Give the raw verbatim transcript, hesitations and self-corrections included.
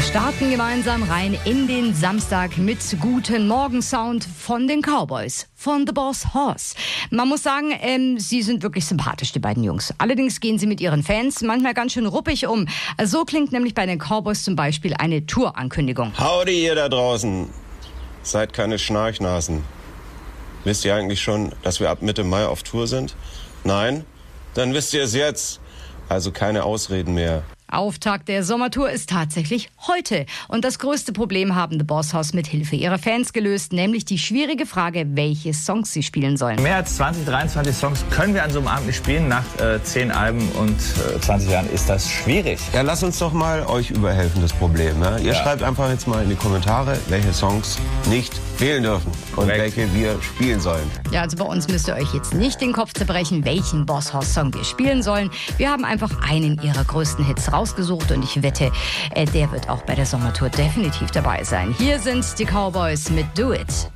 starten gemeinsam rein in den Samstag mit Guten Morgen Sound von den Cowboys, von The Boss Hoss. Man muss sagen, ähm, sie sind wirklich sympathisch, die beiden Jungs. Allerdings gehen sie mit ihren Fans manchmal ganz schön ruppig um. So klingt nämlich bei den Cowboys zum Beispiel eine Tourankündigung. Howdy ihr da draußen. Seid keine Schnarchnasen. Wisst ihr eigentlich schon, dass wir ab Mitte Mai auf Tour sind? Nein? Dann wisst ihr es jetzt. Also keine Ausreden mehr. Auftakt der Sommertour ist tatsächlich heute. Und das größte Problem haben The Boss Hoss mit Hilfe ihrer Fans gelöst, nämlich die schwierige Frage, welche Songs sie spielen sollen. Mehr als zwanzig, dreiundzwanzig Songs können wir an so einem Abend nicht spielen. Nach äh, zehn Alben und äh, zwanzig Jahren ist das schwierig. Ja, lasst uns doch mal euch überhelfen, das Problem. Ja? Ihr Ja. schreibt einfach jetzt mal in die Kommentare, welche Songs nicht fehlen dürfen und Korrekt. welche wir spielen sollen. Ja, also bei uns müsst ihr euch jetzt nicht den Kopf zerbrechen, welchen Boss Hoss Song wir spielen sollen. Wir haben einfach einen ihrer größten Hits rausgesucht und ich wette, äh, der wird auch bei der Sommertour definitiv dabei sein. Hier sind die Cowboys mit Do It.